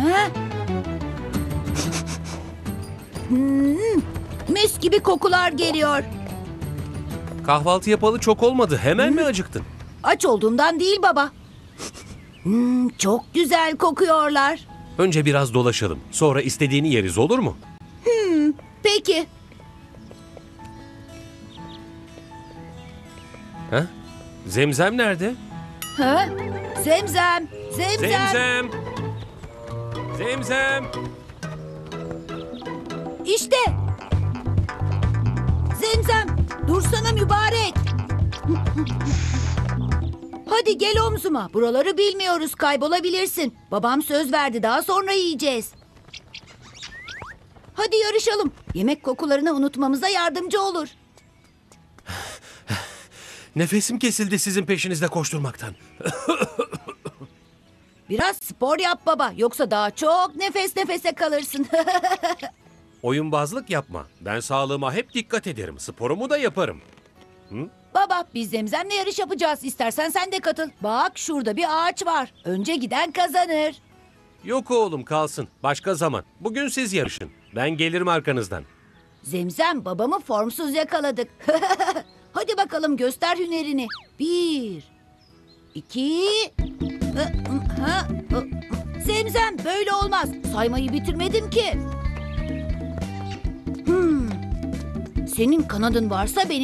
Ha? Mis gibi kokular geliyor. Kahvaltı yapalı çok olmadı. Hemen mi acıktın? Aç olduğumdan değil baba. Çok güzel kokuyorlar. Önce biraz dolaşalım. Sonra istediğini yeriz, olur mu? Peki. Ha? Zemzem nerede? Ha? Zemzem. Zemzem. Zemzem! Zemzem! İşte. Zemzem. Dursana mübarek. Hadi gel omzuma. Buraları bilmiyoruz, kaybolabilirsin. Babam söz verdi, daha sonra yiyeceğiz. Hadi yarışalım. Yemek kokularını unutmamıza yardımcı olur. Nefesim kesildi sizin peşinizde koşturmaktan. Biraz spor yap baba. Yoksa daha çok nefes nefese kalırsın. Oyunbazlık yapma. Ben sağlığıma hep dikkat ederim. Sporumu da yaparım. Baba, biz Zemzem'le yarış yapacağız. İstersen sen de katıl. Bak, şurada bir ağaç var. Önce giden kazanır. Yok oğlum, kalsın. Başka zaman. Bugün siz yarışın. Ben gelirim arkanızdan. Zemzem, babamı formsuz yakaladık. Hadi bakalım, göster hünerini. 1, 2... Zemzem, böyle olmaz. Saymayı bitirmedim ki. Senin kanadın varsa benim